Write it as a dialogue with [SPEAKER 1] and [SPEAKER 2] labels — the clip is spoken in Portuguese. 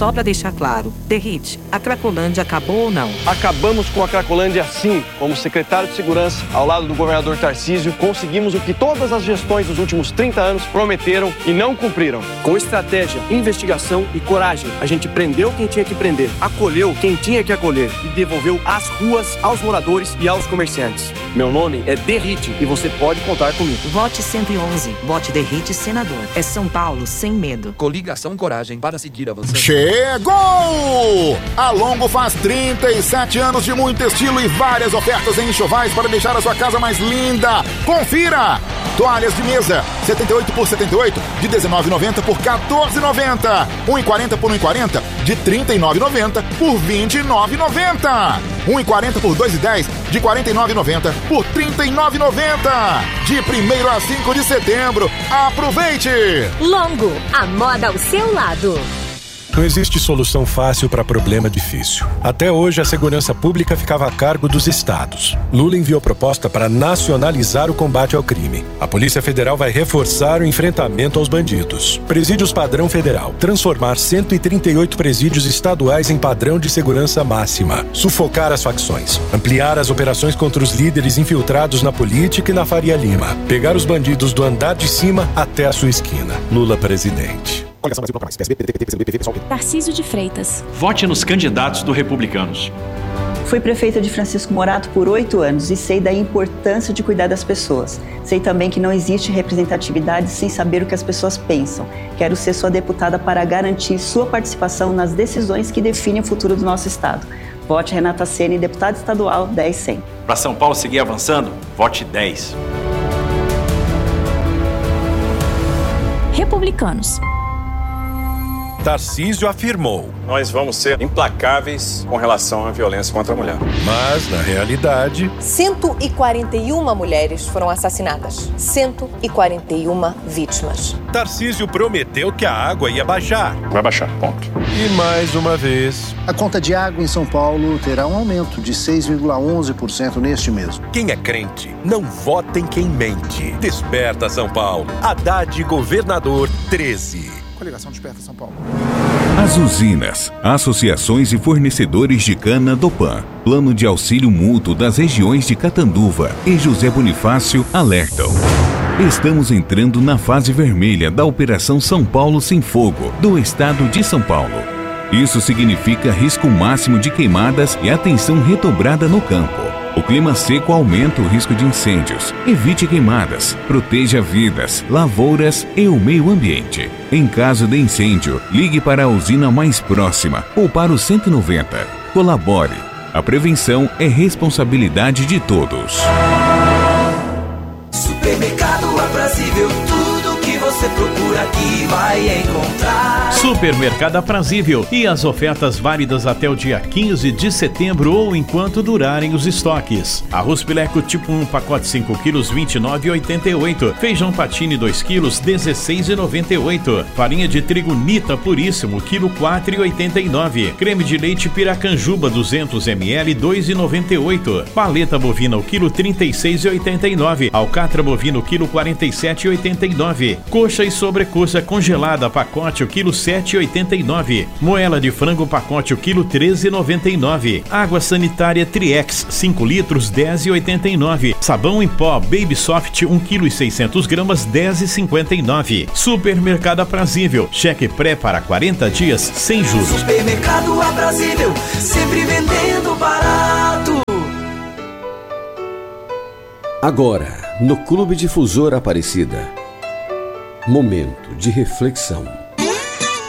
[SPEAKER 1] só pra deixar claro. Derrite, a Cracolândia acabou ou não?
[SPEAKER 2] Acabamos com a Cracolândia sim. Como secretário de Segurança, ao lado do governador Tarcísio, conseguimos o que todas as gestões dos últimos 30 anos prometeram e não cumpriram.
[SPEAKER 3] Com estratégia, investigação e coragem, a gente prendeu quem tinha que prender, acolheu quem tinha que acolher e devolveu as ruas aos moradores e aos comerciantes. Meu nome é Derrite e você pode contar comigo.
[SPEAKER 1] Vote 111. Vote Derrite senador. É São Paulo sem medo.
[SPEAKER 4] Coligação Coragem para seguir avançando.
[SPEAKER 5] Chegou! A Longo faz 37 anos de muito estilo e várias ofertas em enxovais para deixar a sua casa mais linda. Confira! Toalhas de mesa, 78 por 78, de R$19,90 por R$14,90. 1,40 por 1,40, de R$39,90 por R$29,90. 1,40 por 2,10, de R$49,90 por R$39,90. De 1º a 5 de setembro. Aproveite!
[SPEAKER 6] Longo, a moda ao seu lado.
[SPEAKER 7] Não existe solução fácil para problema difícil. Até hoje, a segurança pública ficava a cargo dos estados. Lula enviou proposta para nacionalizar o combate ao crime. A Polícia Federal vai reforçar o enfrentamento aos bandidos. Presídios padrão federal. Transformar 138 presídios estaduais em padrão de segurança máxima. Sufocar as facções. Ampliar as operações contra os líderes infiltrados na política e na Faria Lima. Pegar os bandidos do andar de cima até a sua esquina. Lula presidente.
[SPEAKER 8] Tarcísio de Freitas.
[SPEAKER 9] Vote nos candidatos do Republicanos.
[SPEAKER 10] Fui prefeita de Francisco Morato por 8 anos e sei da importância de cuidar das pessoas. Sei também que não existe representatividade sem saber o que as pessoas pensam. Quero ser sua deputada para garantir sua participação nas decisões que definem o futuro do nosso estado. Vote Renata Ceni, deputada estadual 10100.
[SPEAKER 9] Para São Paulo seguir avançando, vote 10.
[SPEAKER 8] Republicanos.
[SPEAKER 7] Tarcísio afirmou:
[SPEAKER 11] nós vamos ser implacáveis com relação à violência contra a mulher.
[SPEAKER 7] Mas, na realidade,
[SPEAKER 12] 141 mulheres foram assassinadas. 141 vítimas.
[SPEAKER 7] Tarcísio prometeu que a água ia baixar.
[SPEAKER 11] Vai baixar, ponto.
[SPEAKER 7] E mais uma vez,
[SPEAKER 13] a conta de água em São Paulo terá um aumento de 6,11% neste mês.
[SPEAKER 7] Quem é crente, não vota em quem mente. Desperta São Paulo. Haddad, governador 13.
[SPEAKER 14] Coligação Desperta São Paulo.
[SPEAKER 15] As usinas, associações e fornecedores de cana do PAN, Plano de Auxílio Mútuo das regiões de Catanduva e José Bonifácio alertam. Estamos entrando na fase vermelha da Operação São Paulo Sem Fogo, do estado de São Paulo. Isso significa risco máximo de queimadas e atenção redobrada no campo. O clima seco aumenta o risco de incêndios. Evite queimadas, proteja vidas, lavouras e o meio ambiente. Em caso de incêndio, ligue para a usina mais próxima ou para o 190. Colabore. A prevenção é responsabilidade de todos.
[SPEAKER 16] Supermercado Aprazível, tudo que você procura aqui vai encontrar.
[SPEAKER 9] Supermercado Aprazível e as ofertas válidas até o dia 15 de setembro ou enquanto durarem os estoques. Arroz Pileco tipo 1, pacote 5 quilos, R$ 29,88. Feijão Patini 2 quilos, R$ 16,98. Farinha de trigo Nita Puríssimo, quilo R$ 4,89. Creme de leite Piracanjuba 200 ml, R$ 2,98. Paleta bovina o quilo R$ 36,89. Alcatra bovina o quilo R$ 47,89. Coxa e sobrecoxa congelada pacote o quilo R$ 7,89. Moela de frango pacote o quilo R$ 13,99. Água sanitária Triex 5 litros R$ 10,89. Sabão em pó Baby Soft 1 kg e 600 gramas R$ 10,59. Supermercado Aprazível, cheque pré para 40 dias sem juros.
[SPEAKER 16] Supermercado Aprazível, sempre vendendo barato.
[SPEAKER 17] Agora, no Clube Difusor Aparecida, momento de reflexão.